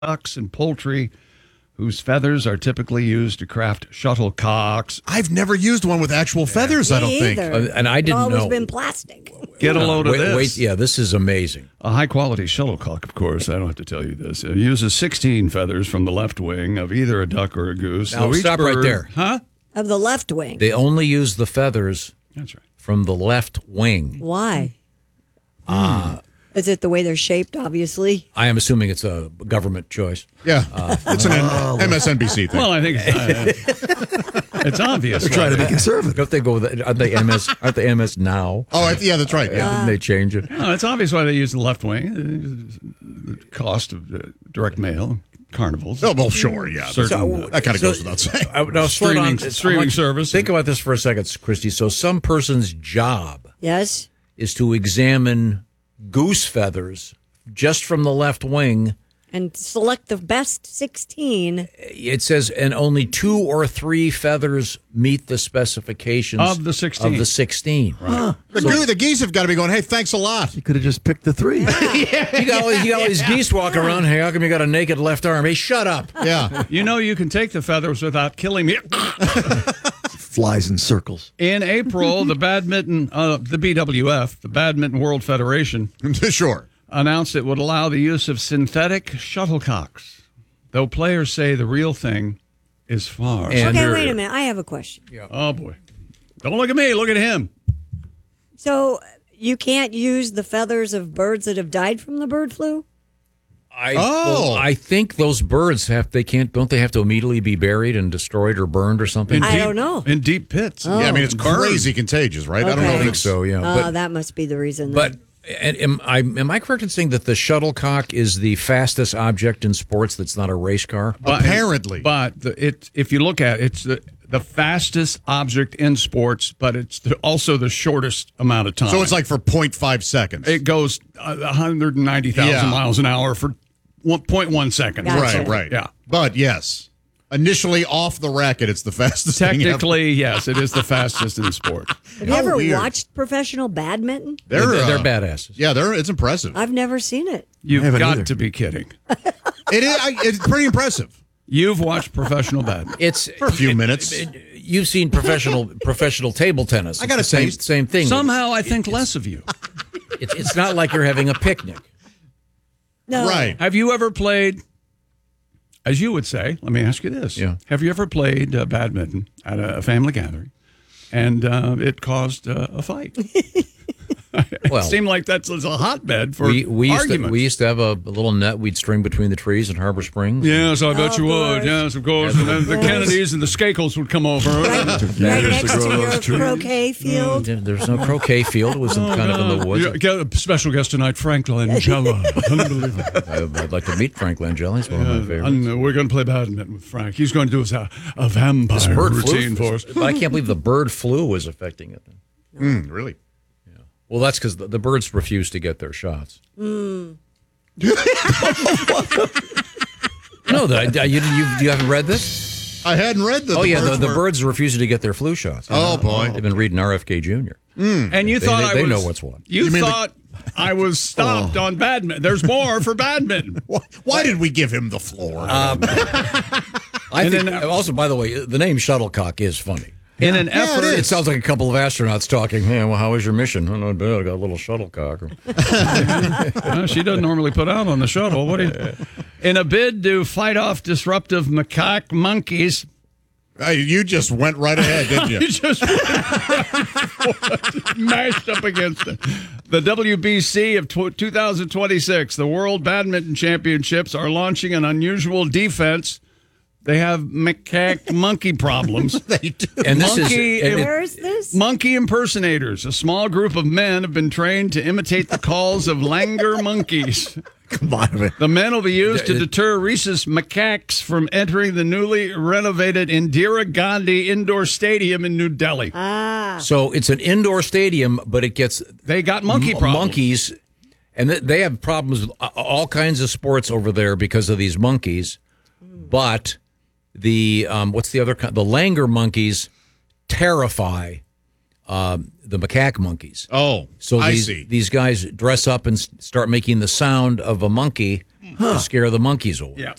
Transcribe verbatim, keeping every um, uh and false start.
ducks and poultry whose feathers are typically used to craft shuttlecocks. I've never used one with actual feathers, Me I don't think. either. Uh, and I It's didn't always know. been plastic. Get a load of wait, this. Wait, yeah, this is amazing. A high-quality shuttlecock, of course, I don't have to tell you this. It uses sixteen feathers from the left wing of either a duck or a goose. Now, So each stop right bird- there. Huh? Of the left wing. They only use the feathers That's right. from the left wing. Why? Uh, Is it the way they're shaped, obviously? I am assuming it's a government choice. Yeah, it's an M S N B C thing. Well, I think it's, uh, it's obvious. Try to be conservative. Don't they go with aren't they M S aren't they M S now? Oh, I- yeah, that's right. Yeah. Didn't they change it? No, it's obvious why they use the left wing. The cost of uh, direct mail, carnivals. Oh, well, sure, yeah. Certain, uh, that kind of So- goes without saying. Uh, now, slow Streaming- down. streaming I want- service. Think about this for a second, Christy. So some person's job Yes. is to examine goose feathers just from the left wing. And select the best sixteen. It says, and only two or three feathers meet the specifications Of the sixteen. Of the sixteen. The, goo- the geese have got to be going, hey, thanks a lot. You could have just picked the three. You got, all, you got all these geese walking around. Hey, how come you got a naked left arm? Hey, shut up. Yeah. You know you can take the feathers without killing me. Flies in circles. In April, the badminton, uh, the B W F, the Badminton World Federation, Sure. announced it would allow the use of synthetic shuttlecocks, though players say the real thing is far. And- Okay, superior. wait a minute. I have a question. Oh, boy. Don't look at me. Look at him. So you can't use the feathers of birds that have died from the bird flu? I, Oh. well, I think those birds have, they can't, don't they have to immediately be buried and destroyed or burned or something? In I deep- don't know. In deep pits. Yeah, I mean, it's Burned. crazy contagious, right? I don't know Okay. if I think it's so, yeah. Oh, but, that must be the reason. but and am I am I correct in saying that the shuttlecock is the fastest object in sports that's not a race car? But- apparently. But the, it, if you look at it, it's the, the fastest object in sports, but it's the, also the shortest amount of time. So it's like for zero point five seconds. it goes uh, one hundred ninety thousand Yeah. miles an hour for one point one seconds. Gotcha. Right, right. Yeah. But yes, initially off the racket, it's the fastest thing ever. Technically, yes, it is the fastest in sport. have you how ever weird. watched professional badminton? They're, they're, they're uh, badasses. Yeah, they're it's impressive. I've never seen it. You've haven't got either. to be kidding. It is. I, it's pretty impressive You've watched professional badminton. It's for a few minutes. You've seen professional professional table tennis. I got It's a the same, taste. same thing. Somehow I think less of you. It's, it's not like you're having a picnic. No. Right. Have you ever played, as you would say, let me ask you this. Yeah. Have you ever played uh, badminton at a, a family gathering and uh, it caused uh, a fight? Well, It seemed like that's a hotbed for we, we, used to, arguments. we used to have a, a little net we'd string between the trees in Harbor Springs. Yes, I bet Of you would. course. Yes, of course. And then the Kennedys and the Skakels would come over. Right, right years next to grow to those your trees. croquet field. There- There's no croquet field. It was in, kind of in the woods. Yeah, get a special guest tonight, Frank Langella. Unbelievable. I, I'd like to meet Frank Langella. He's one of my favorites. And uh, we're going to play badminton with Frank. He's going to do us a, a vampire This bird routine flu, for us. but I can't believe the bird flu was affecting it. Mm, really? Well, that's because the, the birds refuse to get their shots. Mm. No, that I- you, you you haven't read this? I hadn't read the. Oh the yeah, the, birds the were- birds are refusing to get their flu shots. Oh, boy. They've been reading R F K Junior And you They- thought they- I they was, know what's what. You, You mean the- thought I was stopped on badminton. There's more for badminton. Why, why did we give him the floor? I And think, then- also, by the way, the name shuttlecock is funny. In an Yeah, effort, it It is. sounds like a couple of astronauts talking. Hey, well, how was your mission? Oh, not bad. I got a little shuttlecock. Well, she doesn't normally put out on the shuttle. What do you? In a bid to fight off disruptive macaque monkeys, Hey, you just went right ahead, didn't you you? just mashed up against it. The W B C of tw- two thousand twenty-six, the World Badminton Championships, are launching an unusual defense. They have macaque monkey problems. They do. And this Monkey is and it- Where is this? Monkey impersonators. A small group of men have been trained to imitate the calls of langur monkeys. come on, man. The men will be used to It- deter rhesus macaques from entering the newly renovated Indira Gandhi Indoor Stadium in New Delhi. Ah. So it's an indoor stadium, but it gets They got monkey m- problems. monkeys, and th- they have problems with a- all kinds of sports over there because of these monkeys. But the um, what's the other kind? The langur monkeys terrify um, the macaque monkeys. Oh, So I these see. these guys dress up and s- start making the sound of a monkey, to scare the monkeys away. Yeah.